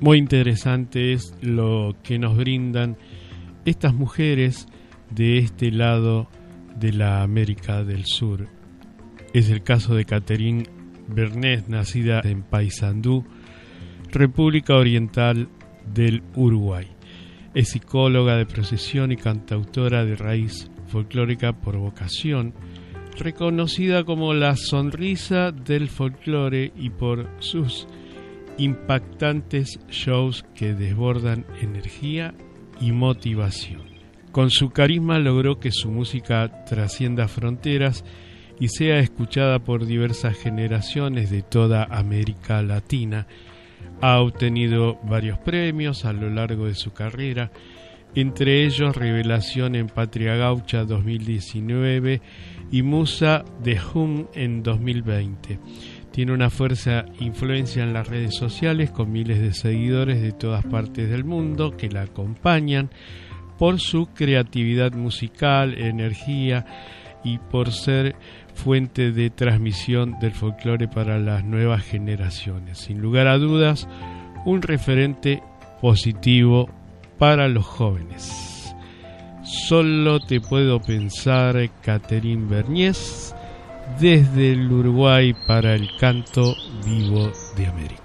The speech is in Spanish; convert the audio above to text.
Muy interesante es lo que nos brindan estas mujeres de este lado de la América del Sur. Es el caso de Catherine Bernier, nacida en Paysandú, República Oriental del Uruguay. Es psicóloga de profesión y cantautora de raíz folclórica por vocación, reconocida como la sonrisa del folclore y por sus impactantes shows que desbordan energía y motivación. Con su carisma logró que su música trascienda fronteras y sea escuchada por diversas generaciones de toda América Latina. Ha obtenido varios premios a lo largo de su carrera, entre ellos Revelación en Patria Gaucha 2019 y Musa de Hum en 2020. Tiene una fuerza influencia en las redes sociales con miles de seguidores de todas partes del mundo que la acompañan por su creatividad musical, energía y por ser fuente de transmisión del folclore para las nuevas generaciones. Sin lugar a dudas, un referente positivo para los jóvenes. Solo te puedo pensar, Catherine Bernier, desde el Uruguay para el canto vivo de América.